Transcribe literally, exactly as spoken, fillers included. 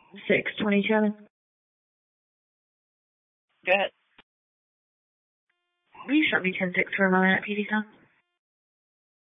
six twenty-seven. Go ahead. Will you shut me ten six for a moment at P D Sun?